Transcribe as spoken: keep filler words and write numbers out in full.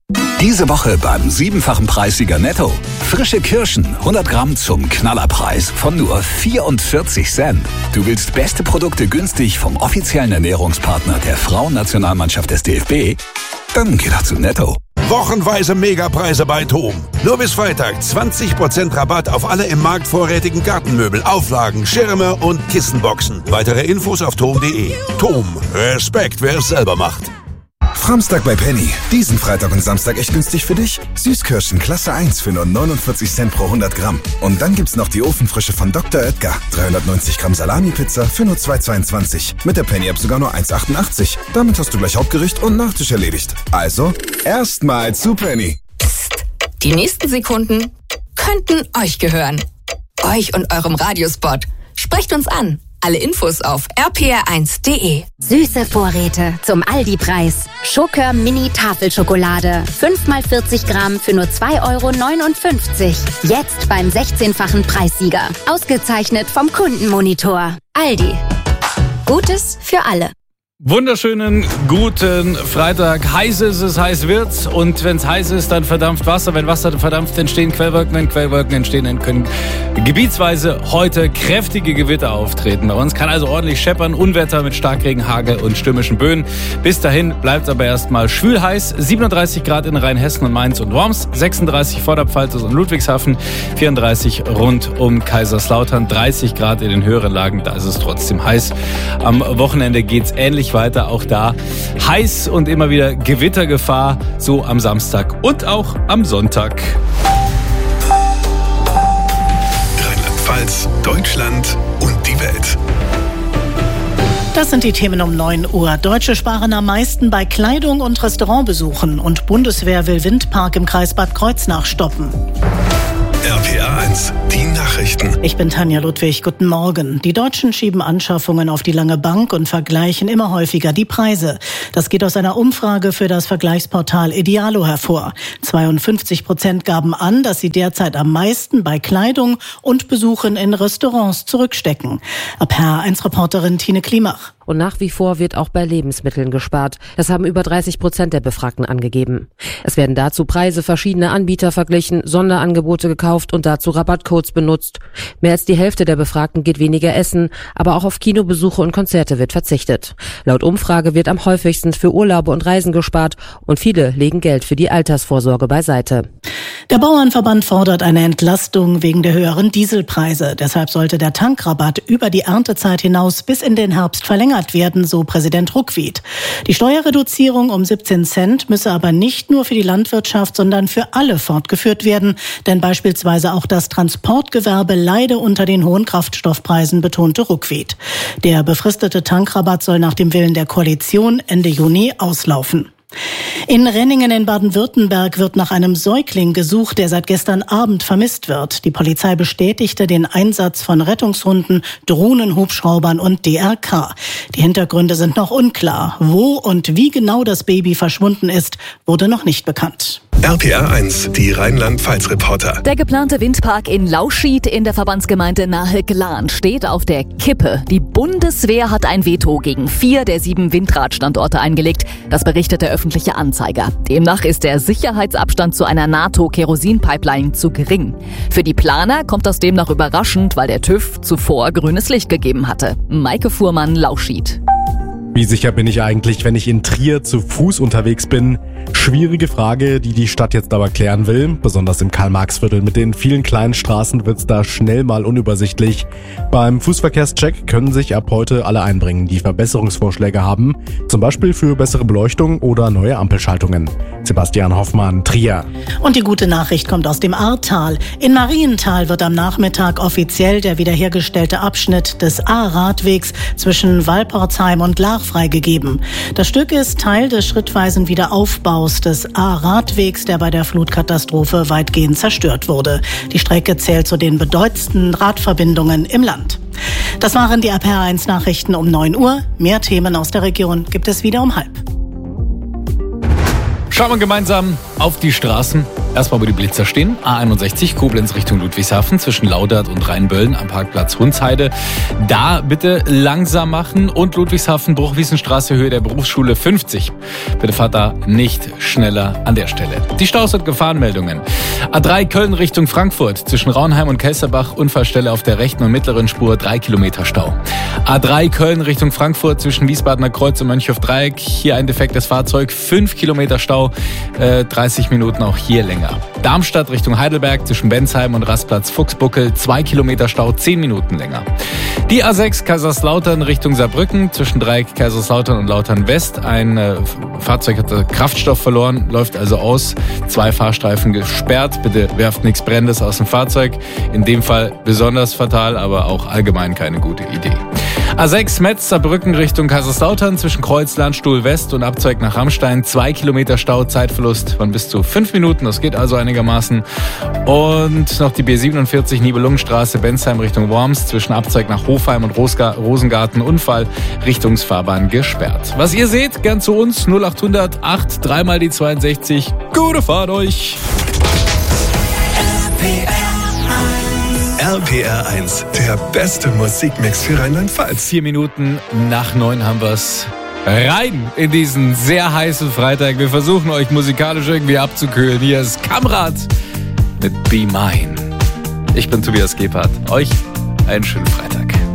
Diese Woche beim siebenfachen Preissieger Netto. Frische Kirschen, hundert Gramm zum Knallerpreis von nur vierundvierzig Cent. Du willst beste Produkte günstig vom offiziellen Ernährungspartner der Frauennationalmannschaft des D F B? Dann geh doch zu Netto. Wochenweise Megapreise bei TOM. Nur bis Freitag zwanzig Prozent Rabatt auf alle im Markt vorrätigen Gartenmöbel, Auflagen, Schirme und Kissenboxen. Weitere Infos auf tom punkt de. TOM. Respekt, wer es selber macht. Samstag bei Penny. Diesen Freitag und Samstag echt günstig für dich? Süßkirschen Klasse eins für nur neunundvierzig Cent pro hundert Gramm. Und dann gibt's noch die Ofenfrische von Doktor Oetker. dreihundertneunzig Gramm Salami-Pizza für nur zwei Euro zweiundzwanzig. Mit der Penny-App sogar nur eins Euro achtundachtzig. Damit hast du gleich Hauptgericht und Nachtisch erledigt. Also, erstmal zu Penny. Psst. Die nächsten Sekunden könnten euch gehören. Euch und eurem Radiospot. Sprecht uns an. Alle Infos auf r p r eins punkt de. Süße Vorräte zum Aldi-Preis. Schokör Mini Tafelschokolade. fünf mal vierzig Gramm für nur zwei Euro neunundfünfzig. Jetzt beim sechzehnfachen Preissieger. Ausgezeichnet vom Kundenmonitor. Aldi. Gutes für alle. Wunderschönen guten Freitag. Heiß ist es, heiß wird's. Und wenn es heiß ist, dann verdampft Wasser. Wenn Wasser verdampft, entstehen Quellwolken. Wenn Quellwolken entstehen, dann können gebietsweise heute kräftige Gewitter auftreten. Bei uns kann also ordentlich scheppern. Unwetter mit Starkregen, Hagel und stürmischen Böen. Bis dahin bleibt aber erstmal schwül heiß. siebenunddreißig Grad in Rheinhessen und Mainz und Worms. sechsunddreißig Vorderpfalz und Ludwigshafen. vierunddreißig rund um Kaiserslautern. dreißig Grad in den höheren Lagen. Da ist es trotzdem heiß. Am Wochenende geht's ähnlich weiter, auch da heiß und immer wieder Gewittergefahr, so am Samstag und auch am Sonntag. Rheinland-Pfalz, Deutschland und die Welt. Das sind die Themen um neun Uhr. Deutsche sparen am meisten bei Kleidung und Restaurantbesuchen und Bundeswehr will Windpark im Kreis Bad Kreuznach stoppen. R P R eins, die Nachrichten. Ich bin Tanja Ludwig, guten Morgen. Die Deutschen schieben Anschaffungen auf die lange Bank und vergleichen immer häufiger die Preise. Das geht aus einer Umfrage für das Vergleichsportal Idealo hervor. zweiundfünfzig Prozent gaben an, dass sie derzeit am meisten bei Kleidung und Besuchen in Restaurants zurückstecken. R P R eins Reporterin Tine Klimach. Und nach wie vor wird auch bei Lebensmitteln gespart. Das haben über dreißig Prozent der Befragten angegeben. Es werden dazu Preise verschiedener Anbieter verglichen, Sonderangebote gekauft und dazu Rabattcodes benutzt. Mehr als die Hälfte der Befragten geht weniger essen, aber auch auf Kinobesuche und Konzerte wird verzichtet. Laut Umfrage wird am häufigsten für Urlaube und Reisen gespart und viele legen Geld für die Altersvorsorge beiseite. Der Bauernverband fordert eine Entlastung wegen der höheren Dieselpreise. Deshalb sollte der Tankrabatt über die Erntezeit hinaus bis in den Herbst verlängert werden, so Präsident Ruckwied. Die Steuerreduzierung um siebzehn Cent müsse aber nicht nur für die Landwirtschaft, sondern für alle fortgeführt werden, denn beispielsweise auch das Transportgewerbe leide unter den hohen Kraftstoffpreisen, betonte Ruckwied. Der befristete Tankrabatt soll nach dem Willen der Koalition Ende Juni auslaufen. In Renningen in Baden-Württemberg wird nach einem Säugling gesucht, der seit gestern Abend vermisst wird. Die Polizei bestätigte den Einsatz von Rettungshunden, Drohnen, Hubschraubern und D R K. Die Hintergründe sind noch unklar. Wo und wie genau das Baby verschwunden ist, wurde noch nicht bekannt. R P R eins, die Rheinland-Pfalz-Reporter. Der geplante Windpark in Lauschied in der Verbandsgemeinde Nahe-Glan steht auf der Kippe. Die Bundeswehr hat ein Veto gegen vier der sieben Windradstandorte eingelegt. Das berichtet der öffentliche Anzeiger. Demnach ist der Sicherheitsabstand zu einer NATO-Kerosin-Pipeline zu gering. Für die Planer kommt das demnach überraschend, weil der TÜV zuvor grünes Licht gegeben hatte. Maike Fuhrmann, Lauschied. Wie sicher bin ich eigentlich, wenn ich in Trier zu Fuß unterwegs bin? Schwierige Frage, die die Stadt jetzt aber klären will. Besonders im Karl-Marx-Viertel mit den vielen kleinen Straßen wird's da schnell mal unübersichtlich. Beim Fußverkehrscheck können sich ab heute alle einbringen, die Verbesserungsvorschläge haben. Zum Beispiel für bessere Beleuchtung oder neue Ampelschaltungen. Sebastian Hoffmann, Trier. Und die gute Nachricht kommt aus dem Ahrtal. In Marienthal wird am Nachmittag offiziell der wiederhergestellte Abschnitt des A-Radwegs zwischen Walporzheim und Laach freigegeben. Das Stück ist Teil des schrittweisen Wiederaufbaus des A-Radwegs, der bei der Flutkatastrophe weitgehend zerstört wurde. Die Strecke zählt zu den bedeutendsten Radverbindungen im Land. Das waren die R P R eins Nachrichten um neun Uhr. Mehr Themen aus der Region gibt es wieder um halb. Schauen wir gemeinsam auf die Straßen. Erstmal, wo die Blitzer stehen. A einundsechzig Koblenz Richtung Ludwigshafen zwischen Laudert und Rheinböllen am Parkplatz Hunsheide. Da bitte langsam machen und Ludwigshafen Bruchwiesenstraße Höhe der Berufsschule fünfzig. Bitte fahrt da nicht schneller an der Stelle. Die Staus und Gefahrenmeldungen. A drei Köln Richtung Frankfurt zwischen Raunheim und Kelsterbach Unfallstelle auf der rechten und mittleren Spur drei Kilometer Stau. A drei Köln Richtung Frankfurt zwischen Wiesbadener Kreuz und Mönchhof-Dreieck. Hier ein defektes Fahrzeug, fünf Kilometer Stau, äh, dreißig Minuten auch hier länger. Darmstadt Richtung Heidelberg zwischen Bensheim und Rastplatz Fuchsbuckel, zwei Kilometer Stau, zehn Minuten länger. Die A sechs Kaiserslautern Richtung Saarbrücken zwischen Dreieck Kaiserslautern und Lautern West. Ein äh, Fahrzeug hatte Kraftstoff verloren, läuft also aus. Zwei Fahrstreifen gesperrt. Bitte werft nichts Brennendes aus dem Fahrzeug. In dem Fall besonders fatal, aber auch allgemein keine gute Idee. A sechs Metz Saarbrücken Richtung Kaiserslautern zwischen Kreuz Landstuhl West und Abzweig nach Rammstein. Zwei Kilometer Stau, Zeitverlust von bis zu fünf Minuten. Das geht also einigermaßen. Und noch die B siebenundvierzig Nibelungenstraße Bensheim Richtung Worms zwischen Abzweig nach Hofheim und Rosga- Rosengarten. Unfall, Richtungsfahrbahn gesperrt. Was ihr seht, gern zu uns. null achthundert acht, dreimal die zweiundsechzig. Gute Fahrt euch! R P R eins, der beste Musikmix für Rheinland-Pfalz. Vier Minuten nach neun haben wir's. Rein in diesen sehr heißen Freitag. Wir versuchen euch musikalisch irgendwie abzukühlen. Hier ist Kamrat mit Be Mine. Ich bin Tobias Gebhardt. Euch einen schönen Freitag.